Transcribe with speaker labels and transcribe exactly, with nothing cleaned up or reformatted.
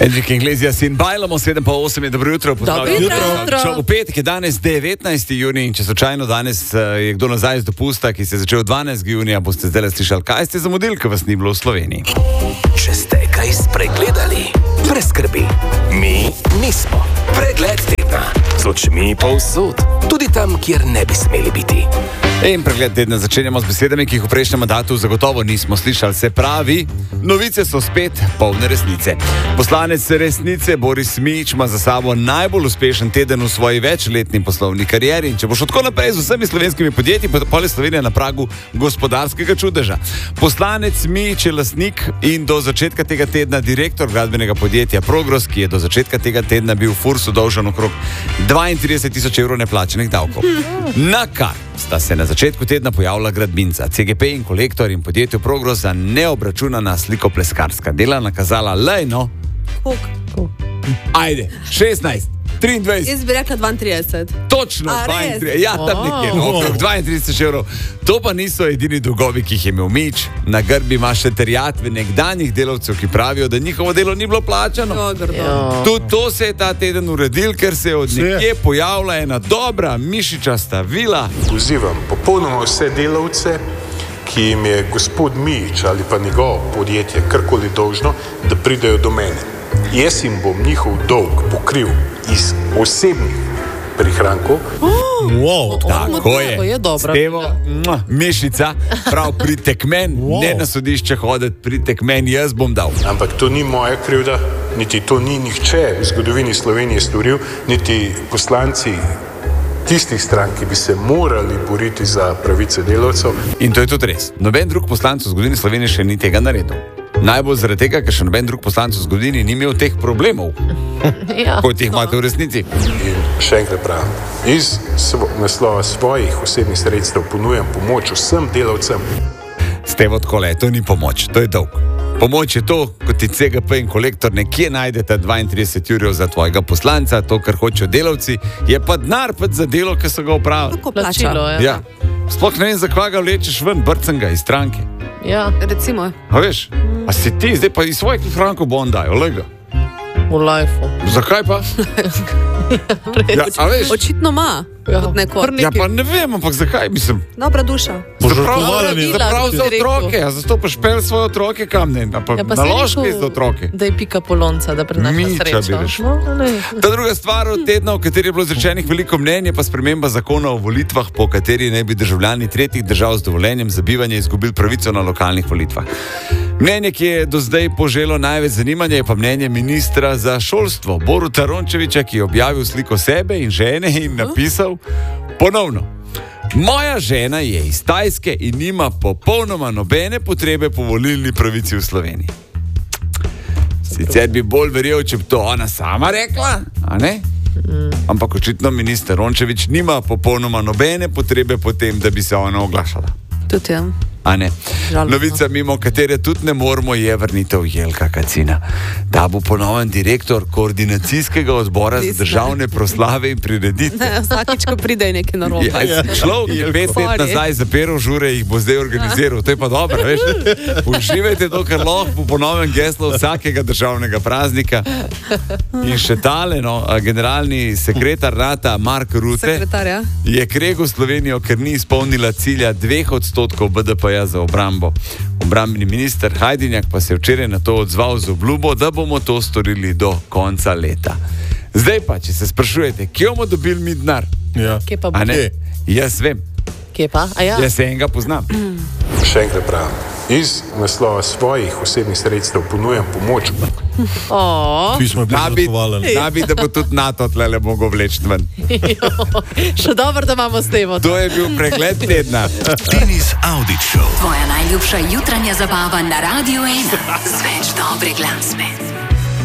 Speaker 1: Enrique Iglesias in bajlamo, sedem pa osem je dobro jutro.
Speaker 2: Dobro jutro.
Speaker 1: V petek je danes devetnajsti junij in če slučajno danes je kdo nazaj z dopusta, ki se je začel dvanajstega junija, boste zdaj slišali, kaj ste zamudili, ker vas ni bilo v Sloveniji.
Speaker 3: Če ste kaj spregledali, brez skrbi. Mi nismo. Pregled tedna. Z očmi povsod. Tudi tam, kjer ne bi smeli biti.
Speaker 1: In pregled tedna začenjamo z besedami, ki jih v prejšnjem mandatu zagotovo nismo slišali. Se pravi, novice so spet polne resnice. Poslanec resnice Boris Mijić ima za sabo najbolj uspešen teden v svoji večletni poslovni karieri. In če bo šlo tako naprej z vsemi slovenskimi podjetji, pa je Slovenija na pragu gospodarskega čudeža. Poslanec Mijić je lastnik in do začetka tega tedna direktor gradbenega podjetja Progros, ki je do začetka tega tedna bil Fursu dolžan okrog dvaintrideset tisoč evrov neplačenih davkov. Na kar sta se na začetku tedna pojavila gradbinca. C G P in Kolektor in podjetju Progros za neobračunana slikopleskarska dela nakazala lejno.
Speaker 2: Koliko?
Speaker 1: Ajde, šestnajst, triindvajset.
Speaker 2: Jaz bi rekla dvaintrideset.
Speaker 1: Točno, dvaintrideset. Ja, tam nekje, no, okrog dvaintrideset tisoč evrov. To pa niso edini dolgovi, ki jih je imel Mijić. Na grbi ima še terjatve nekdanjih delavcev, ki pravijo, da njihovo delo ni bilo plačano.
Speaker 2: Oh,
Speaker 1: Tudi to se je ta teden uredil, ker se je od nekje pojavila ena dobra mišičasta vila.
Speaker 4: Pozivam popolnoma vse delavce, ki jim je gospod Mijić ali pa njegovo podjetje karkoli dolžno, da pridejo do mene. Jaz jim bom njihov dolg pokril iz osebnih prihrankov.
Speaker 1: Wow, tako je.
Speaker 2: je dobro.
Speaker 1: Stevo, mišica, prav pridite k meni, wow. Ne na sodišče hoditi, pridite k meni, jaz bom dal.
Speaker 4: Ampak to ni moja krivda, niti to ni nihče v zgodovini Slovenije storil, niti poslanci tistih strank, ki bi se morali boriti za pravice delavcev.
Speaker 1: In to je tudi res. Noben drug poslanec v zgodovini Slovenije še ni tega naredil. Najbolj zaradi tega, ker še noben drug poslanec v zgodovini ni imel teh problemov, ja, kot jih imate v resnici.
Speaker 4: In še enkrat pravim, iz svo, naslova svojih osebnih sredstev ponujam pomoč vsem delavcem.
Speaker 1: Stevo, takole, to ni pomoč, to je dolg. Pomoč je to, kot ti C G P in Kolektor nekje najdete dvaintrideset jurjev za tvojega poslanca, to, kar hočejo delavci, je pa denar za delo, ki so ga opravili.
Speaker 2: Tako plačilo,
Speaker 1: ja. Sploh ne vem, zakaj ga vlečeš ven, brcem ga iz stranke.
Speaker 2: Ja, recimo.
Speaker 1: A veš, a si ti zdaj pa iz svojih frankov bon dajo, lega?
Speaker 2: V lifeu.
Speaker 1: Zakaj pa? Ja, a veš?
Speaker 2: Očitno ima. Ja,
Speaker 1: ja, pa ne vem, ampak zakaj, mislim.
Speaker 2: Dobra duša.
Speaker 1: Zaprav za otroke, a zato pa špel svoje otroke kam ne, pa
Speaker 2: ja,
Speaker 1: naložke za otroke.
Speaker 2: Da je pika polonca, da prinaša srečo. No,
Speaker 1: Ta druga stvar od tedna, v kateri je bilo izrečenih veliko mnenj, je pa sprememba zakona o volitvah, po kateri naj bi državljani tretjih držav z dovoljenjem za bivanje izgubili pravico na lokalnih volitvah. Mnenje, ki je do zdaj poželo največ zanimanja, je pa mnenje ministra za šolstvo Boruta Rončevića, ki je objavil sliko sebe in žene in napisal ponovno: moja žena je iz Tajske in nima popolnoma nobene potrebe po volilni pravici v Sloveniji. Sicer bi bolj verjel, če bi to ona sama rekla, a ne? Ampak očitno minister Rončević nima popolnoma nobene potrebe po tem, da bi se ona oglašala.
Speaker 2: Tudi ja.
Speaker 1: A ne. Novica, mimo katere tudi ne moramo, je vrnitev Jelka Kacina. Da bo ponoven direktor koordinacijskega odbora Lisne. za državne proslave in prireditve.
Speaker 2: Vsakič, ko pride nekaj narobe.
Speaker 1: Ja, človek je pet let nazaj zapiral žure, jih bo zdaj organiziral. To je pa dobro, veš. Uživajte to, kar lahko po ponovem geslu vsakega državnega praznika. In še tale, no, generalni sekretar Nata Mark Rutte
Speaker 2: ja.
Speaker 1: je kregel Slovenijo, ker ni izpolnila cilja dveh odstotkov B D P za obrambo. Obrambni minister Hajdinjak pa se je včeraj na to odzval z obljubo, da bomo to storili do konca leta. Zdaj pa, če se sprašujete, kje bomo dobili mi denar?
Speaker 2: Ja. Kje pa bo?
Speaker 1: Jaz vem.
Speaker 2: Kje pa? A ja?
Speaker 1: Jaz se enega poznam.
Speaker 4: Še enkrat pravim, iz naslova svojih osebnih sredstev ponujam pomoč.
Speaker 2: Oh.
Speaker 1: Nabi, nabi, da bo tudi NATO tlele mogo vleči ven.
Speaker 2: Še dobro, da imamo Stevo.
Speaker 1: To je bil pregled tedna.
Speaker 3: Denis Audić Show.
Speaker 5: Tvoja najljubša jutranja zabava na Radiu ena. Z več dobre glasbe.